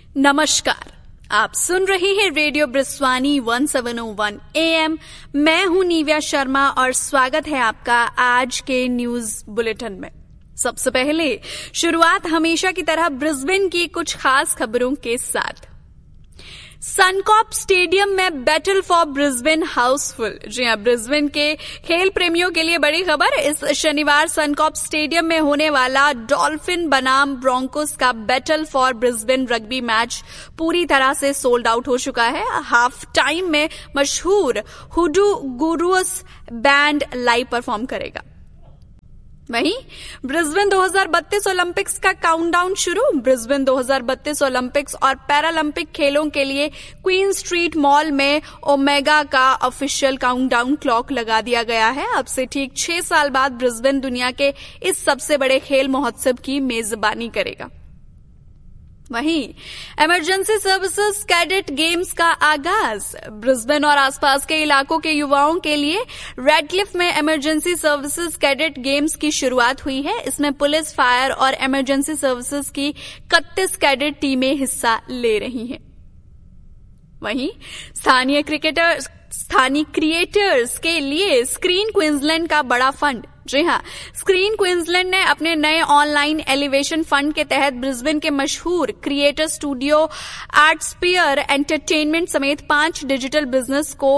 नमस्कार, आप सुन रहे हैं रेडियो ब्रिस्वानी 1701 AM। मैं हूं निव्या शर्मा और स्वागत है आपका आज के न्यूज बुलेटिन में। सबसे पहले शुरुआत हमेशा की तरह ब्रिस्बेन की कुछ खास खबरों के साथ। सनकॉर्प स्टेडियम में बैटल फॉर ब्रिस्बेन हाउसफुल। जी हां, ब्रिस्बेन के खेल प्रेमियों के लिए बड़ी खबर। इस शनिवार सनकॉर्प स्टेडियम में होने वाला डॉल्फिन बनाम ब्रोंकोस का battle for Brisbane rugby match पूरी तरह से सोल्ड आउट हो चुका है। हाफ टाइम में मशहूर हुडू गुरुस बैंड लाइव परफॉर्म करेगा। वहीं ब्रिस्बेन 2032 ओलंपिक्स का काउंटडाउन शुरू। ब्रिस्बेन 2032 ओलंपिक्स और पैरालंपिक खेलों के लिए क्वीन स्ट्रीट मॉल में ओमेगा का ऑफिशियल काउंटडाउन क्लॉक लगा दिया गया है। अब से ठीक 6 साल बाद ब्रिस्बेन दुनिया के इस सबसे बड़े खेल महोत्सव की मेजबानी करेगा। वहीं इमरजेंसी सर्विसेज कैडेट गेम्स का आगाज। ब्रिस्बेन और आसपास के इलाकों के युवाओं के लिए रेडक्लिफ में इमरजेंसी सर्विसेज कैडेट गेम्स की शुरुआत हुई है। इसमें पुलिस, फायर और इमरजेंसी सर्विसेज की 31 कैडेट टीमें हिस्सा ले रही हैं। वहीं स्थानीय क्रिएटर्स के लिए स्क्रीन क्वींसलैंड का बड़ा फंड। जी हां, स्क्रीन क्वींसलैंड ने अपने नए ऑनलाइन एलिवेशन फंड के तहत ब्रिस्बेन के मशहूर क्रिएटर स्टूडियो आर्टस्फीयर एंटरटेनमेंट समेत 5 डिजिटल बिजनेस को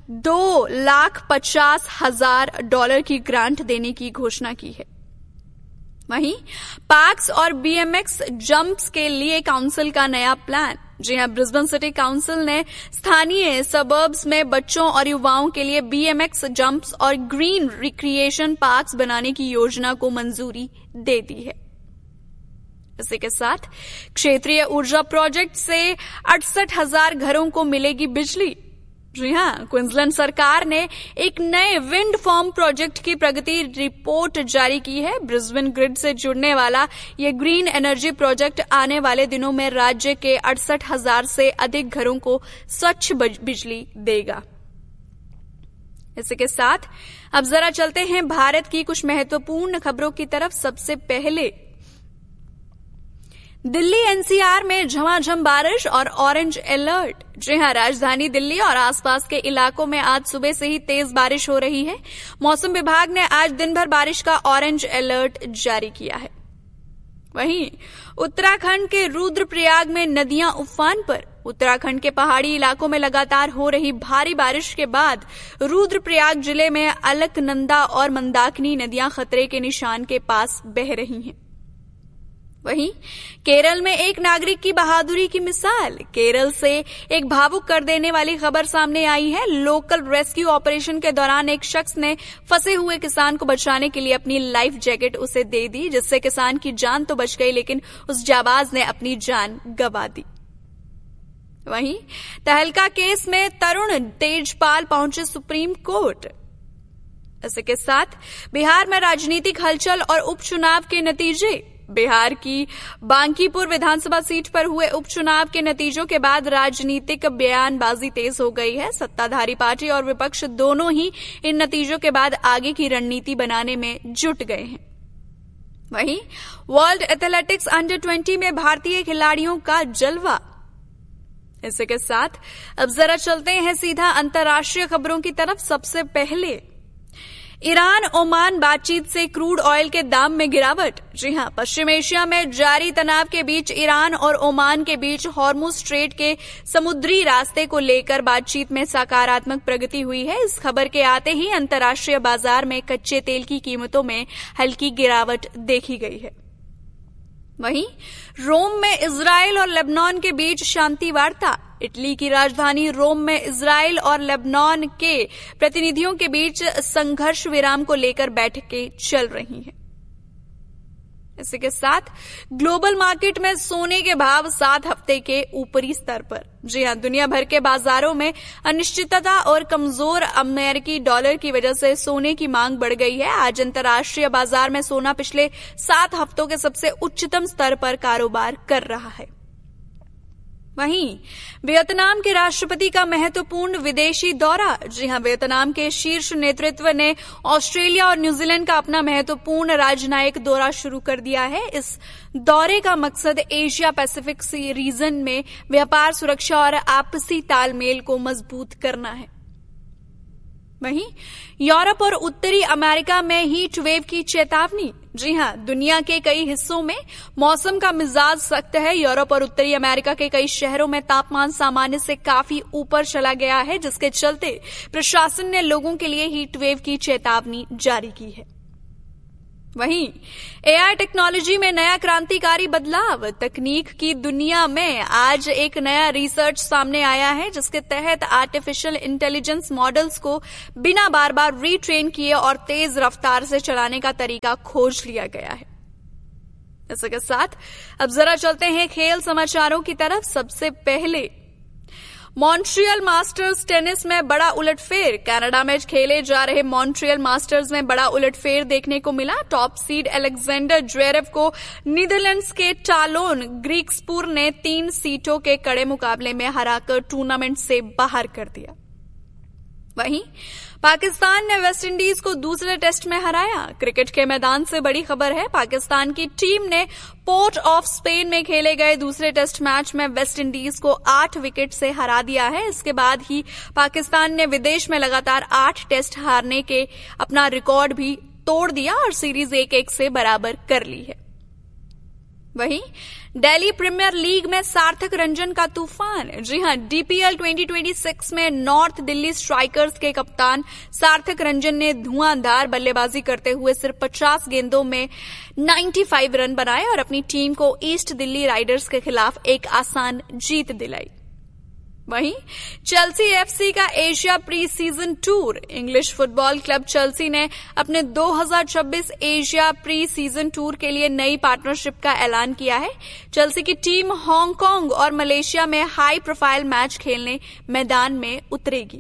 $2,50,000 की ग्रांट देने की घोषणा की है। वहीं पार्क्स और BMX जंप्स के लिए काउंसिल का नया प्लान। जी हां, ब्रिस्बेन सिटी काउंसिल ने स्थानीय सबर्ब्स में बच्चों और युवाओं के लिए BMX जंप्स और ग्रीन रिक्रिएशन पार्क्स बनाने की योजना को मंजूरी दे दी है। इसी के साथ क्षेत्रीय ऊर्जा प्रोजेक्ट से 68,000 घरों को मिलेगी बिजली। जी हां, क्वींसलैंड सरकार ने एक नए विंड फार्म प्रोजेक्ट की प्रगति रिपोर्ट जारी की है। ब्रिस्बेन ग्रिड से जुड़ने वाला ये ग्रीन एनर्जी प्रोजेक्ट आने वाले दिनों में राज्य के 68,000 से अधिक घरों को स्वच्छ बिजली देगा। इसी के साथ अब जरा चलते हैं भारत की कुछ महत्वपूर्ण खबरों की तरफ। सबसे पहले दिल्ली NCR में झमाझम बारिश और ऑरेंज अलर्ट। जी हां, राजधानी दिल्ली और आसपास के इलाकों में आज सुबह से ही तेज बारिश हो रही है। मौसम विभाग ने आज दिन भर बारिश का ऑरेंज अलर्ट जारी किया है। वहीं उत्तराखंड के रुद्रप्रयाग में नदियां उफान पर। उत्तराखंड के पहाड़ी इलाकों में लगातार हो रही भारी बारिश के बाद रुद्रप्रयाग जिले में अलकनंदा और मंदाकिनी नदियां खतरे के निशान के पास बह रही हैं। वहीं केरल में एक नागरिक की बहादुरी की मिसाल। केरल से एक भावुक कर देने वाली खबर सामने आई है। लोकल रेस्क्यू ऑपरेशन के दौरान एक शख्स ने फंसे हुए किसान को बचाने के लिए अपनी लाइफ जैकेट उसे दे दी, जिससे किसान की जान तो बच गई लेकिन उस जाबाज ने अपनी जान गंवा दी। वहीं तहलका केस में तरुण तेजपाल पहुंचे सुप्रीम कोर्ट। इसी के साथ बिहार में राजनीतिक हलचल और उपचुनाव के नतीजे। बिहार की बांकीपुर विधानसभा सीट पर हुए उपचुनाव के नतीजों के बाद राजनीतिक बयानबाजी तेज हो गई है। सत्ताधारी पार्टी और विपक्ष दोनों ही इन नतीजों के बाद आगे की रणनीति बनाने में जुट गए हैं। वहीं वर्ल्ड एथलेटिक्स अंडर-20 में भारतीय खिलाड़ियों का जलवा। इसी के साथ अब जरा चलते हैं सीधा अंतर्राष्ट्रीय खबरों की तरफ। सबसे पहले ईरान ओमान बातचीत से क्रूड ऑयल के दाम में गिरावट। जी हां, पश्चिम एशिया में जारी तनाव के बीच ईरान और ओमान के बीच हॉर्मुज स्ट्रेट के समुद्री रास्ते को लेकर बातचीत में सकारात्मक प्रगति हुई है। इस खबर के आते ही अंतर्राष्ट्रीय बाजार में कच्चे तेल की कीमतों में हल्की गिरावट देखी गई है। वहीं रोम में इजराइल और लेबनान के बीच शांति वार्ता। इटली की राजधानी रोम में इजराइल और लेबनान के प्रतिनिधियों के बीच संघर्ष विराम को लेकर बैठकें चल रही हैं। इसी के साथ ग्लोबल मार्केट में सोने के भाव 7 हफ्ते के ऊपरी स्तर पर। जी हां, दुनिया भर के बाजारों में अनिश्चितता और कमजोर अमेरिकी डॉलर की वजह से सोने की मांग बढ़ गई है। आज अंतर्राष्ट्रीय बाजार में सोना पिछले 7 हफ्तों के सबसे उच्चतम स्तर पर कारोबार कर रहा है। वहीं वियतनाम के राष्ट्रपति का महत्वपूर्ण विदेशी दौरा। जी हां, वियतनाम के शीर्ष नेतृत्व ने ऑस्ट्रेलिया और न्यूजीलैंड का अपना महत्वपूर्ण राजनयिक दौरा शुरू कर दिया है। इस दौरे का मकसद एशिया पैसिफिक रीजन में व्यापार, सुरक्षा और आपसी तालमेल को मजबूत करना है। वहीं यूरोप और उत्तरी अमेरिका में हीट वेव की चेतावनी। जी हां, दुनिया के कई हिस्सों में मौसम का मिजाज सख्त है। यूरोप और उत्तरी अमेरिका के कई शहरों में तापमान सामान्य से काफी ऊपर चला गया है, जिसके चलते प्रशासन ने लोगों के लिए हीट वेव की चेतावनी जारी की है। वहीं एआई टेक्नोलॉजी में नया क्रांतिकारी बदलाव। तकनीक की दुनिया में आज एक नया रिसर्च सामने आया है, जिसके तहत आर्टिफिशियल इंटेलिजेंस मॉडल्स को बिना बार बार रीट्रेन किए और तेज रफ्तार से चलाने का तरीका खोज लिया गया है। इसी के साथ अब जरा चलते हैं खेल समाचारों की तरफ। सबसे पहले मॉन्ट्रियल मास्टर्स टेनिस में बड़ा उलटफेर। कनाडा में खेले जा रहे मॉन्ट्रियल मास्टर्स में बड़ा उलटफेर देखने को मिला। टॉप सीड अलेक्जेंडर ज्वेरेव को नीदरलैंड्स के टालोन ग्रीक्सपुर ने 3 सीटों के कड़े मुकाबले में हराकर टूर्नामेंट से बाहर कर दिया। वहीं पाकिस्तान ने वेस्टइंडीज को दूसरे टेस्ट में हराया। क्रिकेट के मैदान से बड़ी खबर है। पाकिस्तान की टीम ने पोर्ट ऑफ स्पेन में खेले गए दूसरे टेस्ट मैच में वेस्टइंडीज को 8 विकेट से हरा दिया है। इसके बाद ही पाकिस्तान ने विदेश में लगातार 8 टेस्ट हारने के अपना रिकॉर्ड भी तोड़ दिया और सीरीज 1-1 से बराबर कर ली है। वहीं दिल्ली प्रीमियर लीग में सार्थक रंजन का तूफान। जी हां, डीपीएल 2026 में नॉर्थ दिल्ली स्ट्राइकर्स के कप्तान सार्थक रंजन ने धुआंधार बल्लेबाजी करते हुए सिर्फ 50 गेंदों में 95 रन बनाए और अपनी टीम को ईस्ट दिल्ली राइडर्स के खिलाफ एक आसान जीत दिलाई। वहीं चेल्सी एफसी का Asia pre season tour. English football club Chelsea ने अपने 2026 एशिया प्री सीजन टूर के लिए नई पार्टनरशिप का ऐलान किया है। चेल्सी की टीम हांगकांग और मलेशिया में हाई प्रोफाइल मैच खेलने मैदान में उतरेगी।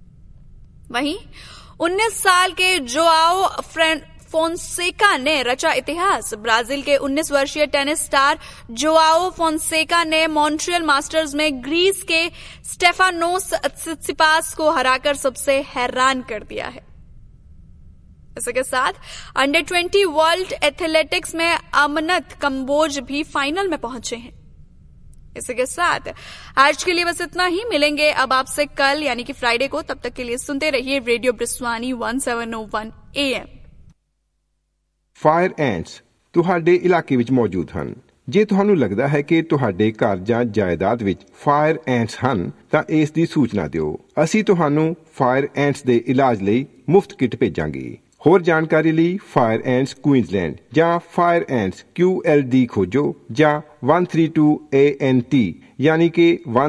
वहीं 19 साल के जोआओ फोंसेका ने रचा इतिहास। ब्राजील के 19 वर्षीय टेनिस स्टार जोआओ फोंसेका ने मॉन्ट्रियल मास्टर्स में ग्रीस के स्टेफानोस सित्सिपास को हराकर सबसे हैरान कर दिया है। इसी के साथ अंडर 20 वर्ल्ड एथलेटिक्स में अमनत कंबोज भी फाइनल में पहुंचे हैं। इसी के साथ आज के लिए बस इतना ही। मिलेंगे अब आपसे कल यानी कि फ्राइडे को। तब तक के लिए सुनते रहिए रेडियो ब्रिस्वानी 1701 AM। फायर एंट्स ਤੁਹਾਡੇ ਇਲਾਕੇ ਵਿੱਚ ਮੌਜੂਦ ਹਨ। ਜੇ ਤੁਹਾਨੂੰ ਲੱਗਦਾ ਹੈ ਕਿ ਤੁਹਾਡੇ ਘਰ ਜਾਂ ਜਾਇਦਾਦ ਵਿੱਚ ਫਾਇਰ ਐਂਟਸ ਹਨ ਤਾਂ ਇਸ ਦੀ ਸੂਚਨਾ ਦਿਓ। ਅਸੀਂ ਤੁਹਾਨੂੰ ਫਾਇਰ ਐਂਟਸ ਦੇ ਇਲਾਜ ਲਈ ਮੁਫਤ ਕਿੱਟ ਭੇਜਾਂਗੇ। ਹੋਰ ਜਾਣਕਾਰੀ ਲਈ ਫਾਇਰ ਐਂਟਸ ਕੁਈਨਜ਼ਲੈਂਡ ਜਾਂ ਫਾਇਰ ਐਂਟਸ QLD ਖੋਜੋ ਜਾਂ 132 ANT यानी कि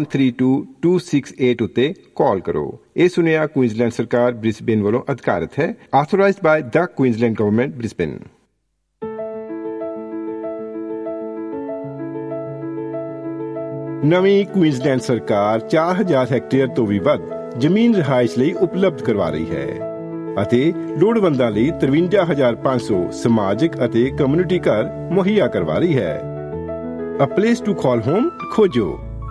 132268 उत्ते कॉल करो। ये सुनिया क्वींसलैंड सरकार ब्रिस्बेन वालों अधिकारित है। Authorised by the Queensland government Brisbane. Navi Queensland सरकार 4000 ਹੈਕਟੇਅਰ ਤੋਂ ਵੀ ਵੱਧ ਜ਼ਮੀਨ ਰਿਹਾਇਸ਼ ਲਈ ਉਪਲਬਧ ਕਰਵਾ ਰਹੀ ਹੈ ਅਤੇ ਲੋੜਵੰਦਾਂ ਲਈ 53500 ਸਮਾਜਿਕ ਅਤੇ ਕਮਿਊਨਿਟੀ ਘਰ ਮੁਹੱਈਆ ਕਰਵਾ ਰਹੀ ਹੈ। A place to call home खोजो।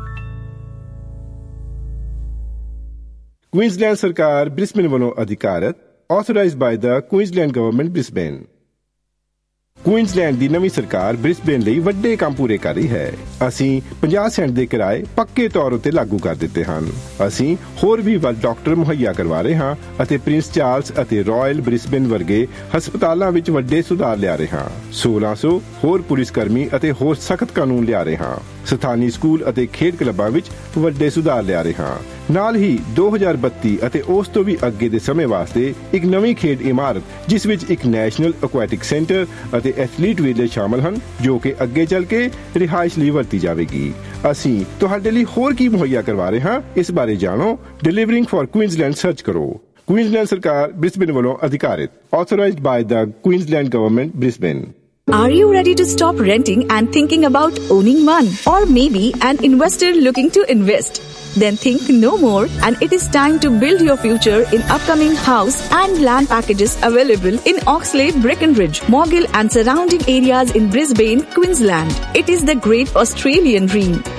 क्वींसलैंड सरकार ब्रिस्बेन वालों अधिकारित authorised by the Queensland government Brisbane. Queensland ਦੀ ਨਵੀਂ ਸਰਕਾਰ ਬ੍ਰਿਸਬੇਨ ਲਈ ਵੱਡੇ ਕੰਮ ਪੂਰੇ ਕਰ ਰਹੀ ਹੈ। ਅਸੀਂ 50 ਸੈਂਟ ਦੇ ਕਿਰਾਏ ਪੱਕੇ ਤੌਰ ਉੱਤੇ ਲਾਗੂ ਕਰ ਦਿੱਤੇ ਹਨ। ਅਸੀਂ ਹੋਰ ਵੀ ਵੱਧ ਡਾਕਟਰ ਮੁਹੱਈਆ ਕਰਵਾ ਰਹੇ ਹਾਂ ਅਤੇ ਪ੍ਰਿੰਸ ਚਾਰਲਸ ਅਤੇ ਰਾਇਲ ਬ੍ਰਿਸਬੇਨ ਵਰਗੇ ਹਸਪਤਾਲਾਂ ਵਿੱਚ ਵੱਡੇ ਸੁਧਾਰ ਲਿਆ ਰਹੇ ਹਾਂ। 1600 ਹੋਰ ਪੁਲਿਸ ਕਰਮੀ ਅਤੇ ਹੋਰ ਸਖਤ ਕਾਨੂੰਨ ਲਿਆ ਰਹੇ ਹਾਂ। ਸਥਾਨੀ ਸਕੂਲ ਅਤੇ ਖੇਡ ਕਲੱਬਾਂ ਵਿੱਚ ਵੱਡੇ ਸੁਧਾਰ ਲਿਆ ਰਹੇ ਹਾਂ। ਨਾਲ ਹੀ 2032 ਅਤੇ ਉਸ ਤੋਂ ਵੀ ਅੱਗੇ ਦੇ ਸਮੇਂ ਵਾਸਤੇ ਇੱਕ ਨਵੀਂ ਖੇਡ ਇਮਾਰਤ ਜਿਸ ਵਿੱਚ ਇੱਕ ਨੈਸ਼ਨਲ ਐਕੁਐਟਿਕ ਸੈਂਟਰ ਅਤੇ ਐਥਲੀਟ ਵਿਲੇਜ ਸ਼ਾਮਲ ਹਨ ਜੋ ਕਿ ਅੱਗੇ ਚੱਲ ਕੇ ਰਿਹਾਇਸ਼ ਲਈ ਵਰਤੀ ਜਾਵੇਗੀ। ਅਸੀਂ ਤੁਹਾਡੇ ਲਈ ਹੋਰ ਕੀ ਮੁਹੱਈਆ ਕਰਵਾ ਰਹੇ ਹਾਂ ਇਸ ਬਾਰੇ ਜਾਣੋ। ਡਿਲੀਵਰਿੰਗ ਫॉर क्वींसलैंड सर्च करो। क्वींसलैंड सरकार ब्रिस्बेन वालों अधिकारित authorised by the Queensland government Brisbane. Are you ready to stop renting and thinking about owning one? Or maybe an investor looking to invest? Then think no more and it is time to build your future in upcoming house and land packages available in Oxlade, Breckenridge, Morgill and surrounding areas in Brisbane, Queensland. It is the great Australian dream.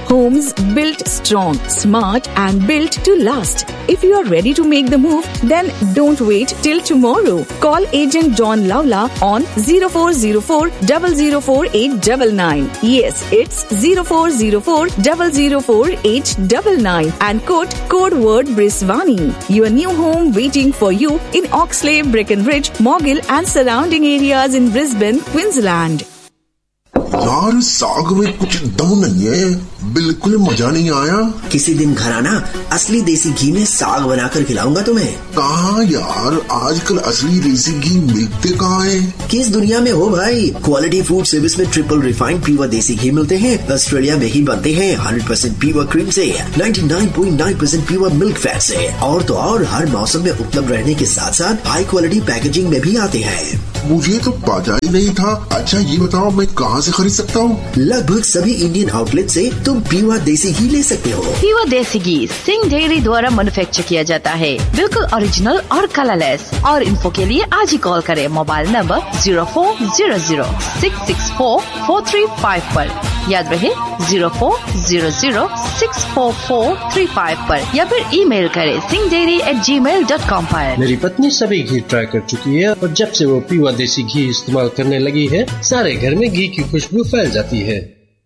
Homes built strong, smart and built to last. If you are ready to make the move, then don't wait till tomorrow. Call agent John Lawla on 0404 004 Yes, it's 0404 004 and quote code word Brisbane. Your new home waiting for you in Oxley, Breckenridge, Moggill and surrounding areas in Brisbane, Queensland. यार साग में कुछ दम नहीं है, बिल्कुल मजा नहीं आया। किसी दिन घर आना, असली देसी घी में साग बनाकर खिलाऊंगा तुम्हें। कहाँ यार, आजकल असली देसी घी मिलते कहाँ है? किस दुनिया में हो भाई। क्वालिटी फूड सर्विस में ट्रिपल रिफाइंड प्योर देसी घी मिलते हैं। ऑस्ट्रेलिया में ही बनते हैं 100% प्योर क्रीम से, 99.9% प्योर मिल्क फैट से। और तो और हर मौसम में उपलब्ध रहने के साथ साथ हाई क्वालिटी पैकेजिंग में भी आते हैं। मुझे तो पता ही नहीं था। अच्छा ये बताओ मैं कहाँ से खरीद सकता हूँ? लगभग सभी इंडियन आउटलेट से तुम प्योर देसी घी ले सकते हो। प्योर देसी घी सिंह डेयरी द्वारा मैन्युफैक्चर किया जाता है, बिल्कुल ओरिजिनल और कलरलेस। और इन्फो के लिए आज ही कॉल करें मोबाइल नंबर 0400-664-4355 पर। याद रहे 0400-644-35 पर, या फिर ईमेल करें singhdairy@gmail.com पर। मेरी पत्नी सभी घी ट्राई कर चुकी है और जब से वो प्योर देसी घी इस्तेमाल करने लगी है, सारे घर में घी की खुशबू फैल जाती है।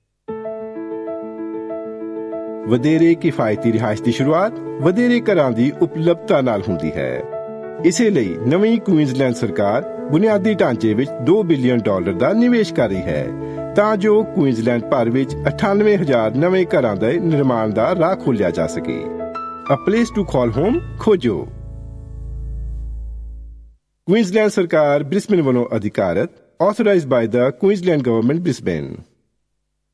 ਵਧੇਰੇ ਕਿਫਾਇਤੀ ਰਿਹਾਇਸ਼ ਦੀ ਸ਼ੁਰੂਆਤ ਵਧੇਰੇ ਘਰਾਂ ਦੀ ਉਪਲਬਧਤਾ ਨਾਲ ਹੁੰਦੀ ਹੈ। ਇਸੇ ਲਈ ਨਵੀਂ ਕੁਈਨਜ਼ਲੈਂਡ ਸਰਕਾਰ ਬੁਨਿਆਦੀ ਢਾਂਚੇ ਵਿੱਚ $2 ਬਿਲੀਅਨ ਦਾ ਨਿਵੇਸ਼ ਕਰ ਰਹੀ ਹੈ ਤਾਂ ਜੋ ਕੁਈਨਜ਼ਲੈਂਡ ਭਰ ਵਿੱਚ 98,000 ਨਵੇਂ ਘਰਾਂ ਦੇ ਨਿਰਮਾਣ ਦਾ ਰਾਹ ਖੋਲ੍ਹਿਆ ਜਾ ਸਕੇ। ਅ ਪਲੇਸ ਟੂ ਕਾਲ ਹੋਮ ਖੋਜੋ। ਕੁਈਨਜ਼ਲੈਂਡ ਸਰਕਾਰ ਬ੍ਰਿਸਬੇਨ ਵੱਲੋਂ ਅਧਿਕਾਰਤ, authorized by the Queensland Government, Brisbane।